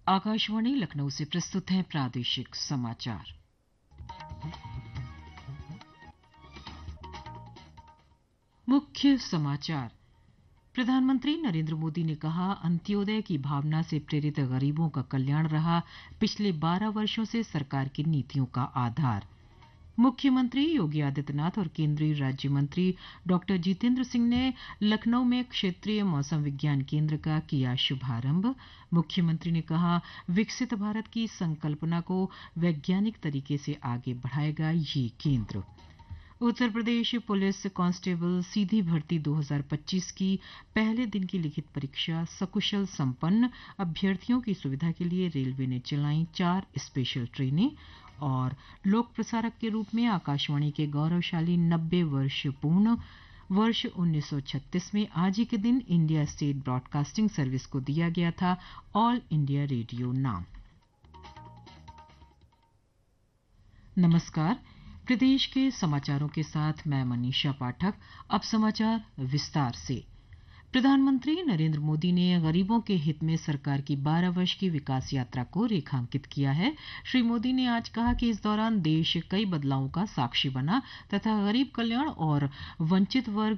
आकाशवाणी लखनऊ से प्रस्तुत हैं प्रादेशिक समाचार। मुख्य समाचार। प्रधानमंत्री नरेंद्र मोदी ने कहा, अंत्योदय की भावना से प्रेरित गरीबों का कल्याण रहा पिछले 12 वर्षों से सरकार की नीतियों का आधार। मुख्यमंत्री योगी आदित्यनाथ और केंद्रीय राज्य मंत्री डॉक्टर जितेंद्र सिंह ने लखनऊ में क्षेत्रीय मौसम विज्ञान केंद्र का किया शुभारंभ। मुख्यमंत्री ने कहा, विकसित भारत की संकल्पना को वैज्ञानिक तरीके से आगे बढ़ाएगा ये केंद्र। उत्तर प्रदेश पुलिस कांस्टेबल सीधी भर्ती 2025 की पहले दिन की लिखित परीक्षा सकुशल संपन्न। अभ्यर्थियों की सुविधा के लिए रेलवे ने चलाई 4 स्पेशल ट्रेनें। और लोक प्रसारक के रूप में आकाशवाणी के गौरवशाली 90 वर्ष पूर्ण। वर्ष 1936 में आज ही के दिन इंडिया स्टेट ब्रॉडकास्टिंग सर्विस को दिया गया था ऑल इंडिया रेडियो नाम। नमस्कार, प्रदेश के समाचारों के साथ मैं मनीषा पाठक। अब समाचार विस्तार से। प्रधानमंत्री नरेंद्र मोदी ने गरीबों के हित में सरकार की 12 वर्ष की विकास यात्रा को रेखांकित किया है। श्री मोदी ने आज कहा कि इस दौरान देश कई बदलावों का साक्षी बना तथा गरीब कल्याण और वंचित वर्ग